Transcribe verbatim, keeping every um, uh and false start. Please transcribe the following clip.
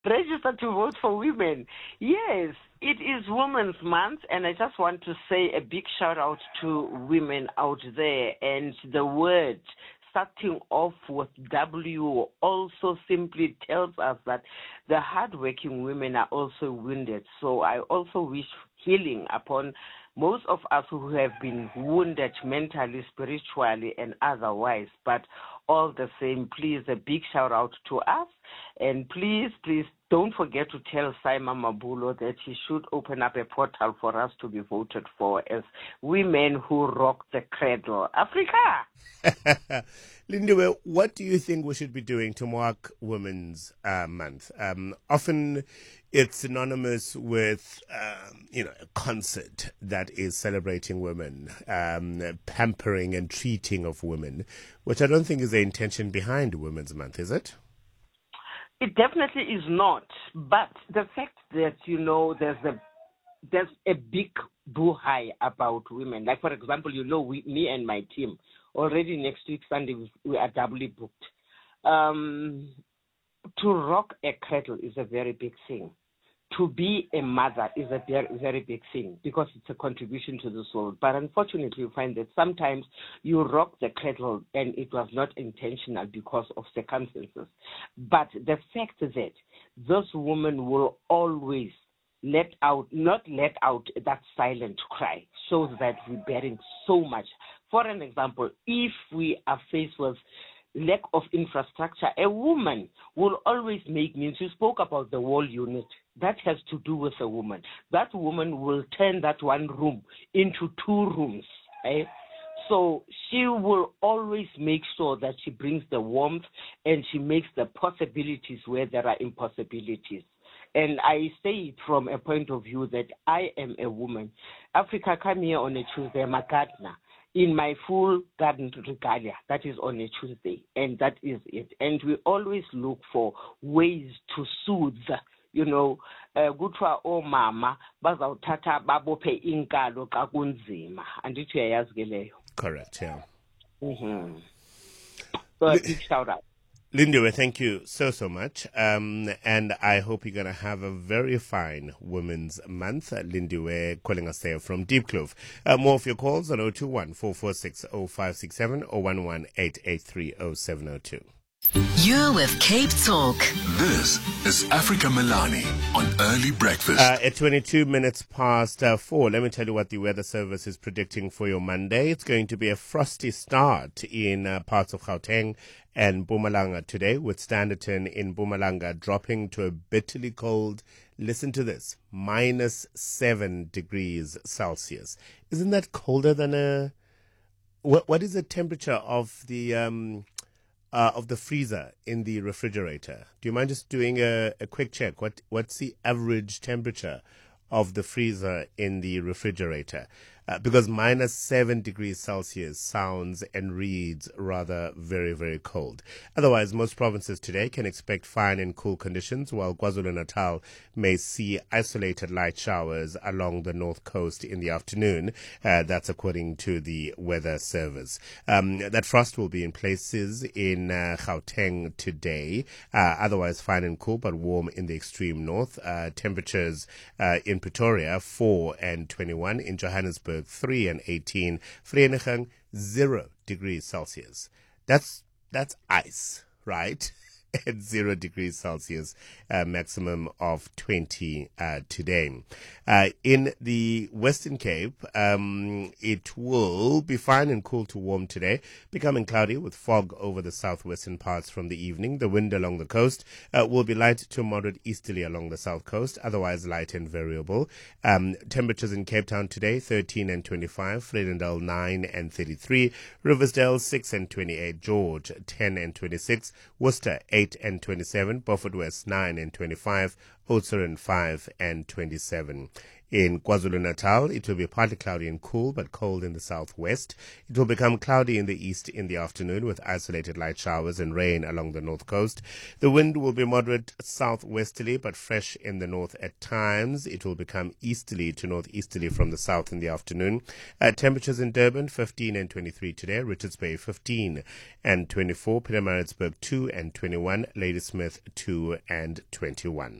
register to vote for women. Yes, it is Women's Month, and I just want to say a big shout out to women out there. And the word starting off with W also simply tells us that the hardworking women are also wounded. So I also wish healing upon most of us who have been wounded mentally, spiritually, and otherwise. But all the same, please, a big shout out to us. And please, please don't forget to tell Simon Mabulo that he should open up a portal for us to be voted for as women who rock the cradle. Africa! Lindiwe, what do you think we should be doing to mark Women's uh, Month? Um, often it's synonymous with, um, you know, a concert that is celebrating women, um, pampering and treating of women, which I don't think is the intention behind Women's Month, is it? It definitely is not. But the fact that, you know, there's a there's a big boo-hi about women. Like, for example, you know, we, me and my team, already next week, Sunday, we are doubly booked. Um, to rock a cradle is a very big thing. To be a mother is a very, very big thing because it's a contribution to the soul. But unfortunately, you find that sometimes you rock the cradle and it was not intentional because of circumstances. But the fact that those women will always let out, not let out that silent cry shows that we're bearing so much. For an example, if we are faced with lack of infrastructure, a woman will always make means. You spoke about the wall unit. That has to do with a woman. That woman will turn that one room into two rooms. Eh? So she will always make sure that she brings the warmth and she makes the possibilities where there are impossibilities. And I say it from a point of view that I am a woman. Africa, come here on a Tuesday, I'm a gardener. In my full garden regalia, that is on a Tuesday, and that is it. And we always look for ways to soothe, you know, kuthiwa omama bazawuthatha babophe inkalo xa kunzima. Andithi uyayazi ke leyo. Correct, yeah. Mm-hmm. So a big shout out. Lindiwe, thank you so, so much. Um, and I hope you're going to have a very fine Women's Month. Uh, Lindiwe calling us there from Deep Clove. Uh, more of your calls on zero two one, four four six, zero five six seven or one one eight eight three zero seven zero two. You're with Cape Talk. This is Africa Milani on Early Breakfast. Uh, at twenty-two minutes past uh, four, let me tell you what the weather service is predicting for your Monday. It's going to be a frosty start in uh, parts of Gauteng and Mpumalanga today, with Standerton in Mpumalanga dropping to a bitterly cold, listen to this, minus seven degrees Celsius. Isn't that colder than a... What, what is the temperature of the... Um, Uh, of the freezer in the refrigerator? Do you mind just doing a, a quick check? What What's the average temperature of the freezer in the refrigerator? Uh, because minus seven degrees Celsius sounds and reads rather very, very cold. Otherwise, most provinces today can expect fine and cool conditions, while KwaZulu-Natal may see isolated light showers along the north coast in the afternoon. Uh, that's according to the weather service. Um, that frost will be in places in uh, Gauteng today. Uh, otherwise, fine and cool, but warm in the extreme north. Uh, temperatures uh, in Pretoria, four and twenty-one. In Johannesburg, three and eighteen. Vereeniging, zero degrees Celsius. That's that's ice, right? At zero degrees Celsius, uh, maximum of twenty uh, today. Uh, in the Western Cape, um, it will be fine and cool to warm today, becoming cloudy with fog over the southwestern parts from the evening. The wind along the coast uh, will be light to moderate easterly along the south coast, otherwise light and variable. Um, temperatures in Cape Town today, thirteen and twenty-five, Vredendal nine and thirty-three, Riversdale six and twenty-eight, George ten and twenty-six, Worcester eight and twenty-seven, Beaufort West nine and twenty-five, Oudtshoorn five and twenty-seven. In KwaZulu-Natal, it will be partly cloudy and cool, but cold in the southwest. It will become cloudy in the east in the afternoon with isolated light showers and rain along the north coast. The wind will be moderate southwesterly, but fresh in the north at times. It will become easterly to northeasterly from the south in the afternoon. Uh, temperatures in Durban, fifteen and twenty-three today. Richards Bay, fifteen and twenty-four. Pietermaritzburg, two and twenty-one. Ladysmith, two and twenty-one.